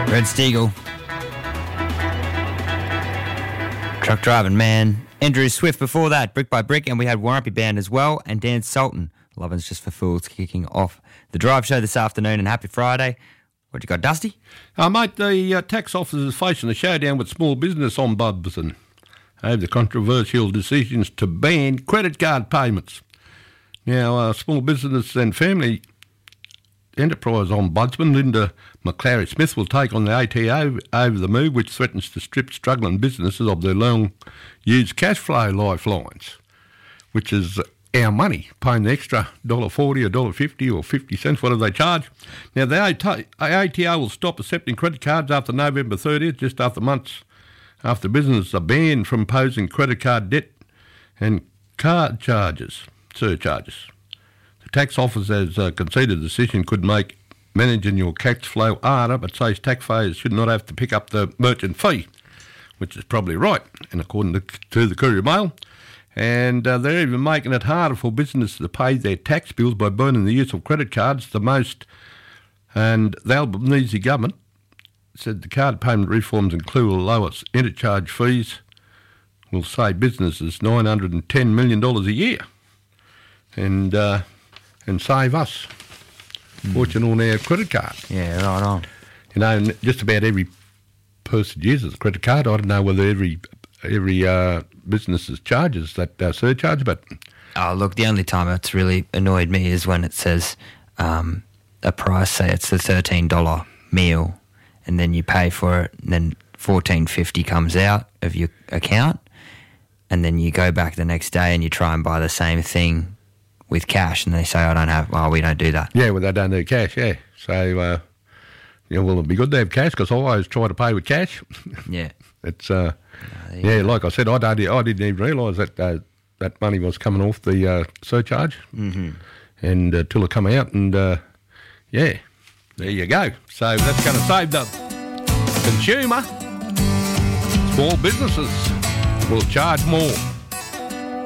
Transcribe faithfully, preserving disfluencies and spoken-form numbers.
Red Steagle. Truck Driving Man. Andrew Swift before that, Brick by Brick, and we had Warumpi Band as well, and Dan Sultan. Lovin's Just for Fools kicking off the drive show this afternoon, and happy Friday. What you got, Dusty? Uh, mate, the uh, tax office is facing a showdown with small business ombudsman over the controversial decisions to ban credit card payments. Now, uh, small business and family enterprise ombudsman Linda McClary Smith will take on the A T O over the move, which threatens to strip struggling businesses of their long-used cash flow lifelines, which is our money, paying the extra one dollar forty or one dollar fifty or fifty cents, whatever they charge. Now, the A T O will stop accepting credit cards after November thirtieth, just after months after businesses are banned from imposing credit card debt and card charges, surcharges. The tax office has uh, conceded the decision could make managing your cash flow harder, but says taxpayers should not have to pick up the merchant fee, which is probably right, and according to, to the Courier Mail. And uh, they're even making it harder for businesses to pay their tax bills by burning the use of credit cards the most. And the Albanese government said the card payment reforms, include lowest interchange fees, will save businesses nine hundred ten million dollars a year and uh, and save us mm. fortune on our credit card. Yeah, right on. You know, just about every person uses a credit card. I don't know whether every every uh, business charges that uh, surcharge, but... Oh, look, the only time it's really annoyed me is when it says um, a price, say it's the thirteen dollars meal, and then you pay for it, and then fourteen fifty comes out of your account, and then you go back the next day and you try and buy the same thing with cash, and they say, I don't have, well, we don't do that. Yeah, well, they don't do cash, yeah. So, uh, yeah, well, it'd be good to have cash, because I always try to pay with cash. Yeah. It's, uh, no, yeah, like I said, I, don't, I didn't even realise that uh, that money was coming off the uh, surcharge, mm-hmm. and uh, till it come out, and, uh, yeah, there you go. So that's going to save the consumer. Small businesses will charge more.